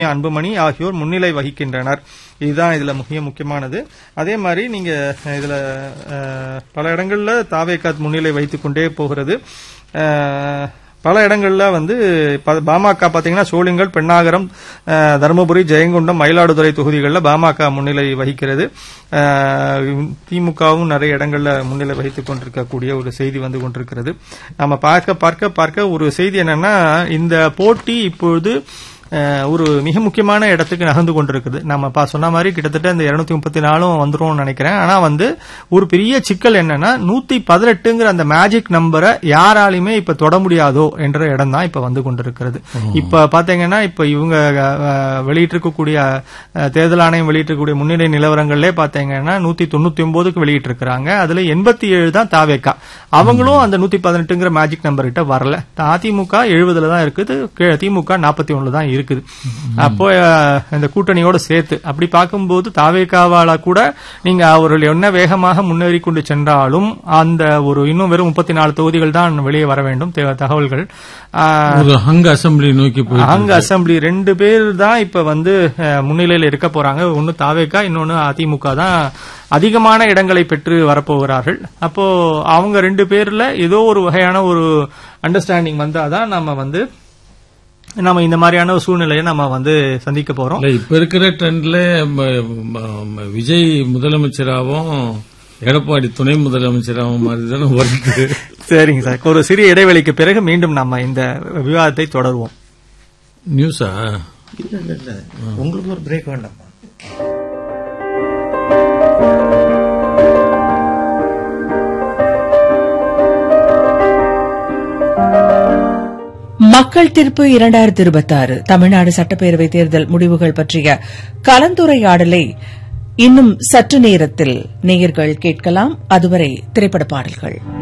அன்புமணி ஆகியோர் முன்னிலை வகிக்கின்றனர். இதுதான் இதுல முக்கியமானது. அதே மாதிரி நீங்க இதுல பல இடங்கள்ல தாவேகா முன்னிலை வைத்துக் கொண்டே போகிறது. பல இடங்கள்ல பாமக பாத்தீங்கன்னா சோளிங்கல், பெண்ணாகரம், தருமபுரி, ஜெயங்கொண்டம், மயிலாடுதுறை தொகுதிகளில் பாமக முன்னிலை வகிக்கிறது. திமுகவும் நிறைய இடங்கள்ல முன்னிலை வகித்துக் கொண்டிருக்கக்கூடிய ஒரு செய்தி வந்து கொண்டிருக்கிறது. நம்ம பார்க்க ஒரு செய்தி என்னன்னா, இந்த போட்டி இப்பொழுது ஒரு மிக முக்கியமான இடத்துக்கு நகர்ந்து கொண்டிருக்குது. நம்ம சொன்ன மாதிரி கிட்டத்தட்ட இந்த 234 வந்துரும் நினைக்கிறேன். ஆனா ஒரு பெரிய சிக்கல் என்னன்னா 118ங்கிற அந்த மேஜிக் நம்பரை யாராலையுமே இப்ப தொட முடியாதோ என்ற இடம் தான் இப்ப வந்து கொண்டிருக்கிறது. இப்ப பாத்தீங்கன்னா இப்ப இவங்க வெளியிட்டிருக்கக்கூடிய தேர்தல் ஆணையம் வெளியிட்டிருக்கக்கூடிய முன்னிலை நிலவரங்கள்ல பாத்தீங்கன்னா 199க்கு வெளியிட்டு இருக்காங்க. அதுல 87 தான் தாவேகா. அவங்களும் அந்த 118ங்கிற மேஜிக் நம்பர் கிட்ட வரல. அதிமுக 70 தான் இருக்குது, திமுக 41 தான் இருக்குது. அப்போ இந்த கூட்டணியோட சேர்த்து அப்படி பார்க்கும்போது தாவேகாவால கூட நீங்க அவர்கள் என்ன வேகமாக முன்னேறி கொண்டு சென்றாலும் அந்த இன்னும் வெறும் 34 தொகுதிகள் தான் வெளியே வர வேண்டும். தகவல்கள் ஹங் அசம்பிளி நோக்கி ஹங் அசம்பிளி 2 பேர் தான் இப்ப முன்னிலையில் இருக்க போறாங்க. ஒன்னு தாவேகா, இன்னொன்னு அதிமுக தான் அதிகமான இடங்களை பெற்று வரப்போகிறார்கள். அப்போ அவங்க 2 பேர்ல ஏதோ ஒரு வகையான ஒரு அண்டர்ஸ்டாண்டிங் வந்தாதான் நம்ம இந்த மாதிரியான சூழ்நிலையை நம்ம சந்திக்க போறோம். இப்ப இருக்கிற ட்ரெண்ட்ல விஜய் முதலமைச்சராகவும் எடப்பாடி துணை முதலமைச்சராகவும் மாதிரிதானே வருது. சரிங்க சார், ஒரு சிறிய இடைவெளிக்கு பிறகு மீண்டும் நம்ம இந்த விவாதத்தை தொடருவோம். நியூஸா இல்ல உங்களுக்கு ஒரு பிரேக் வேண்டாமா? மக்கள் தீர்ப்பு 2026 தமிழ்நாடு சட்டப்பேரவை தேர்தல் முடிவுகள் பற்றிய கலந்துரையாடலை இன்னும் சற்று நேரத்தில் நேயர்கள் கேட்கலாம். அதுவரை திரைப்பட பாடல்கள்.